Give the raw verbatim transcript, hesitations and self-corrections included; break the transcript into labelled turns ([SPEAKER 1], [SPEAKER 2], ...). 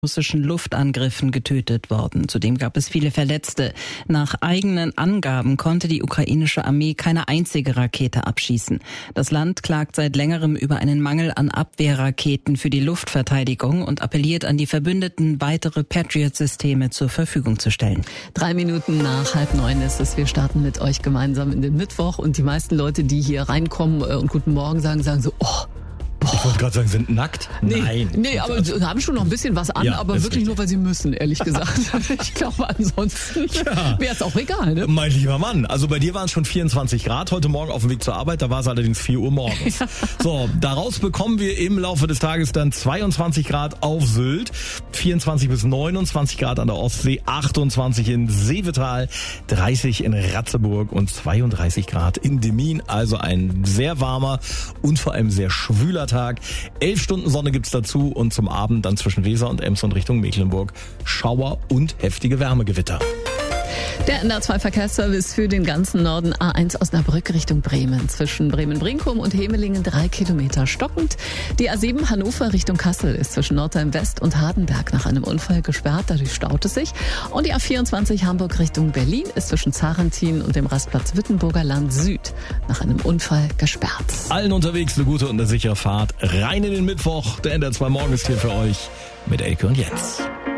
[SPEAKER 1] russischen Luftangriffen getötet worden. Zudem gab es viele Verletzte. Nach eigenen Angaben konnte die ukrainische Armee keine einzige Rakete abschießen. Das Land klagt seit längerem über einen Mangel an Abwehrraketen für die Luftverteidigung und appelliert an die Verbündeten, weitere Patriot-Systeme zur Verfügung zu stellen.
[SPEAKER 2] Drei Minuten nach halb neun ist es. Wir starten mit euch gemeinsam in den Mittwoch und die meisten Leute, die hier reinkommen und Guten Morgen sagen, sagen so, oh,
[SPEAKER 3] ich wollte gerade sagen, sind nackt?
[SPEAKER 2] Nee,
[SPEAKER 3] Nein.
[SPEAKER 2] Nee, aber sie haben schon noch ein bisschen was an,
[SPEAKER 3] ja,
[SPEAKER 2] aber wirklich
[SPEAKER 3] richtig.
[SPEAKER 2] nur, weil sie müssen, ehrlich gesagt. Ich glaube, ansonsten ja. wäre es auch egal, ne?
[SPEAKER 3] Mein lieber Mann, also bei dir waren es schon vierundzwanzig Grad heute Morgen auf dem Weg zur Arbeit, da war es allerdings vier Uhr morgens. Ja. So, daraus bekommen wir im Laufe des Tages dann zweiundzwanzig Grad auf Sylt, vierundzwanzig bis neunundzwanzig Grad an der Ostsee, achtundzwanzig in Seevetal, dreißig in Ratzeburg und zweiunddreißig Grad in Demmin. Also ein sehr warmer und vor allem sehr schwüler Tag. Elf Stunden Sonne gibt's dazu und zum Abend dann zwischen Weser und Ems und Richtung Mecklenburg Schauer und heftige Wärmegewitter.
[SPEAKER 2] Der N R zwei Verkehrsservice für den ganzen Norden. A eins Osnabrück Richtung Bremen. Zwischen Bremen-Brinkum und Hemelingen drei Kilometer stockend. Die A sieben Hannover Richtung Kassel ist zwischen Nordheim West und Hardenberg nach einem Unfall gesperrt. Dadurch staut es sich. Und die A vierundzwanzig Hamburg Richtung Berlin ist zwischen Zarentin und dem Rastplatz Wittenburger Land Süd nach einem Unfall gesperrt.
[SPEAKER 3] Allen unterwegs eine gute und eine sichere Fahrt. Rein in den Mittwoch. Der N R zwei Morgen ist hier für euch mit Elke und Jens.